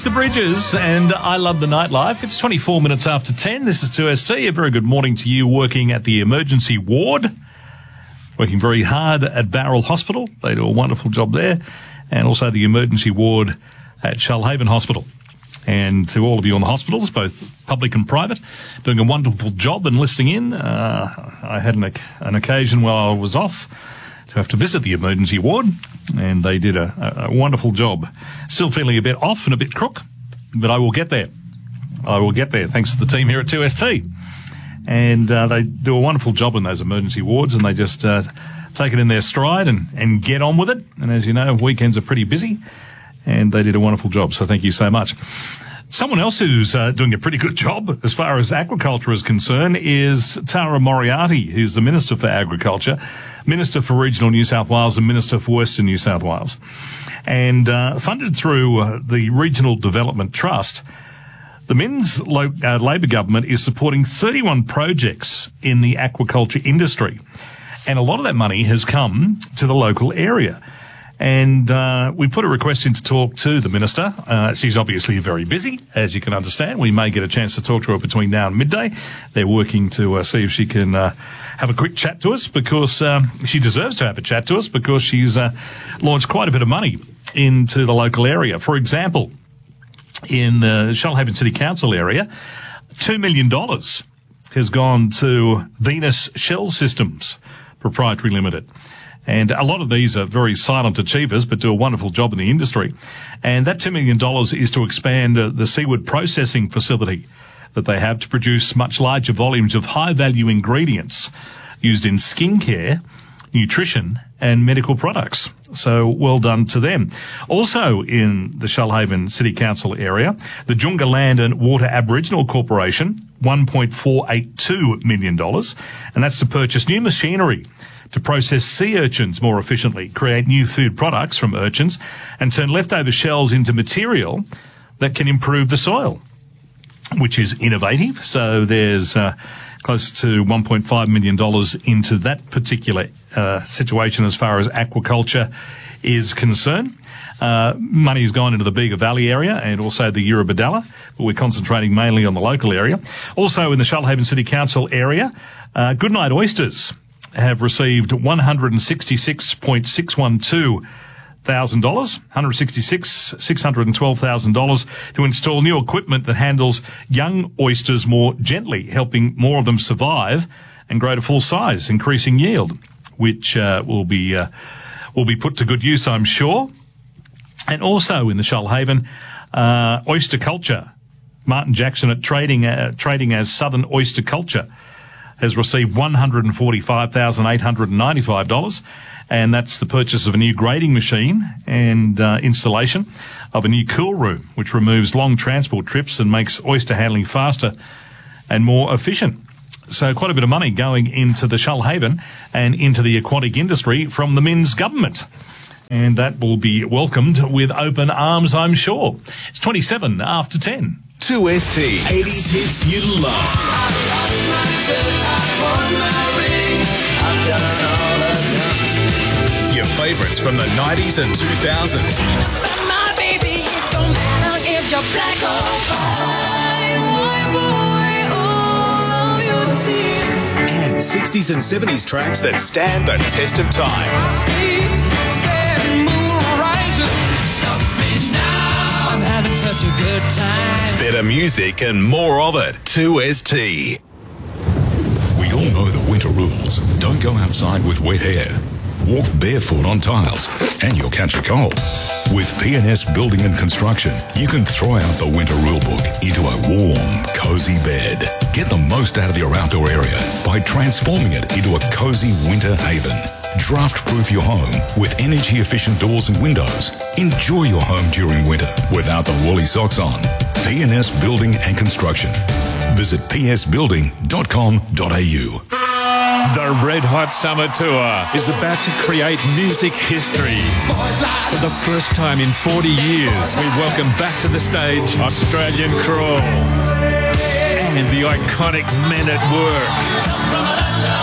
Lisa Bridges and I Love the Nightlife. It's 24 minutes after 10. This is 2ST. A very good morning to you working at the emergency ward. Working very hard at Bowral Hospital. They do a wonderful job there. And also the emergency ward at Shoalhaven Hospital. And to all of you on the hospitals, both public and private, doing a wonderful job and listening in. I had an occasion while I was off to have to visit the emergency ward, and they did a wonderful job. Still feeling a bit off and a bit crook, but I will get there. Thanks to the team here at 2ST. And they do a wonderful job in those emergency wards, and they just take it in their stride and get on with it. And as you know, weekends are pretty busy, and they did a wonderful job, so thank you so much. Someone else who's doing a pretty good job as far as agriculture is concerned is Tara Moriarty, who's the Minister for Agriculture, Minister for Regional New South Wales and Minister for Western New South Wales. And funded through the Regional Development Trust, the Minns Labor government is supporting 31 projects in the aquaculture industry. And a lot of that money has come to the local area. And we put a request in to talk to the Minister. She's obviously very busy, as you can understand. We may get a chance to talk to her between now and midday. They're working to see if she can have a quick chat to us, because she deserves to have a chat to us, because she's launched quite a bit of money into the local area. For example, in the Shoalhaven City Council area, $2 million has gone to Venus Shell Systems Proprietary Limited. And a lot of these are very silent achievers, but do a wonderful job in the industry. And that $2 million is to expand the seaweed processing facility that they have to produce much larger volumes of high-value ingredients used in skincare, nutrition, and medical products. So well done to them. Also in the Shoalhaven City Council area, the Junga Land and Water Aboriginal Corporation, $1.482 million. And that's to purchase new machinery to process sea urchins more efficiently, create new food products from urchins, and turn leftover shells into material that can improve the soil, which is innovative. So there's close to $1.5 million into that particular situation as far as aquaculture is concerned. Money has gone into the Bega Valley area and also the Eurobodalla, but we're concentrating mainly on the local area. Also in the Shoalhaven City Council area, Goodnight Oysters have received $166,612,000, $612,000 to install new equipment that handles young oysters more gently, helping more of them survive and grow to full size, increasing yield, which will be put to good use, I'm sure. And also in the Shoalhaven, oyster culture, Martin Jackson at trading as Southern Oyster Culture has received $145,895, and that's the purchase of a new grading machine and installation of a new cool room, which removes long transport trips and makes oyster handling faster and more efficient. So quite a bit of money going into the Shoalhaven and into the aquatic industry from the Minns government. And that will be welcomed with open arms, I'm sure. It's 27 after 10. 2ST 80s hits you love. I lost my shirt, I won my ring, I've done all I've done. Your favourites from the 90s and 2000s. But my baby, it don't matter if you're black or white. All of your tears. And 60s and 70s tracks that stand the test of time. See that moon rising. Stop me now. I'm having such a good time. Better music and more of it. 2ST. We all know the winter rules. Don't go outside with wet hair. Walk barefoot on tiles and you'll catch a cold. With P&S Building and Construction, you can throw out the winter rulebook into a warm, cozy bed. Get the most out of your outdoor area by transforming it into a cozy winter haven. Draft-proof your home with energy-efficient doors and windows. Enjoy your home during winter without the woolly socks on. P&S Building and Construction. Visit psbuilding.com.au. The Red Hot Summer Tour is about to create music history. For the first time in 40 years, we welcome back to the stage Australian Crawl and the iconic Men at Work.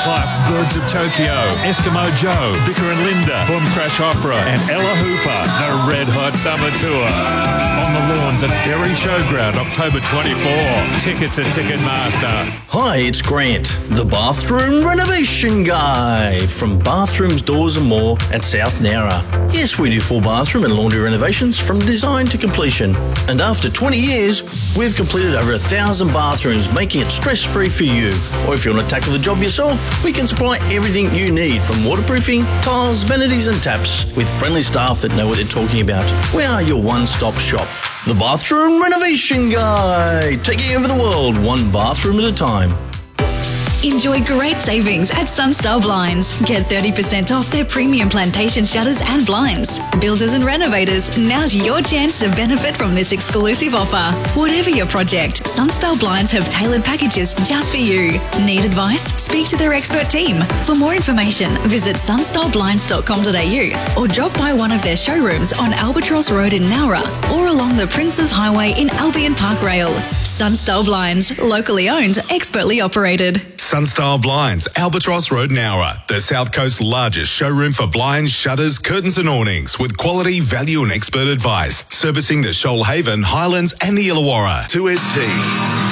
Plus Birds of Tokyo, Eskimo Joe, Vicar and Linda, Boom Crash Opera, and Ella Hooper. The Red Hot Summer Tour. On the lawns at Berry Showground, October 24. Tickets at Ticketmaster. Hi, it's Grant, the bathroom renovation guy from Bathrooms, Doors and More at South Nowra. Yes, we do full bathroom and laundry renovations from design to completion. And after 20 years, we've completed over 1,000 bathrooms, making it stress-free for you. Or if you want to tackle the job yourself, we can supply everything you need from waterproofing, tiles, vanities and taps with friendly staff that know what they're talking about. We are your one-stop shop. The Bathroom Renovation Guy, taking over the world one bathroom at a time. Enjoy great savings at Sunstar Blinds. Get 30% off their premium plantation shutters and blinds. Builders and renovators, now's your chance to benefit from this exclusive offer. Whatever your project, Sunstar Blinds have tailored packages just for you. Need advice? Speak to their expert team. For more information, visit sunstarblinds.com.au or drop by one of their showrooms on Albatross Road in Nowra or along the Princes Highway in Albion Park Rail. Sunstar Blinds, locally owned, expertly operated. Sunstar Blinds, Albatross Road, Nowra, the South Coast's largest showroom for blinds, shutters, curtains and awnings with quality, value and expert advice. Servicing the Shoalhaven, Highlands and the Illawarra. 2ST.